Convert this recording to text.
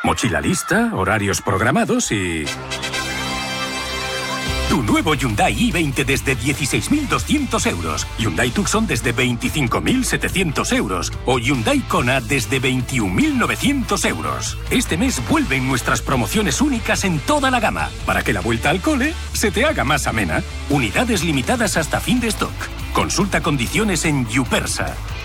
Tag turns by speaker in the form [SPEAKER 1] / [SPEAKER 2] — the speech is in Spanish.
[SPEAKER 1] Mochila lista, horarios programados y... Tu nuevo Hyundai i20 desde 16.200 euros. Hyundai Tucson desde 25.700 euros. O Hyundai Kona desde 21.900 euros. Este mes vuelven nuestras promociones únicas en toda la gama, para que la vuelta al cole se te haga más amena. Unidades limitadas hasta fin de stock. Consulta condiciones en Yupersa.